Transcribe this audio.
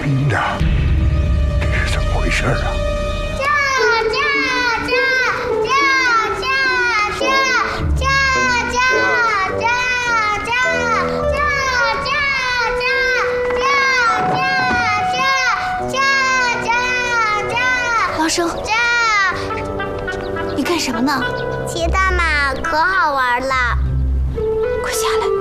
呐，这是怎么回事啊？ 老生，你干什么呢？ 骑大马可好玩了， 快下来。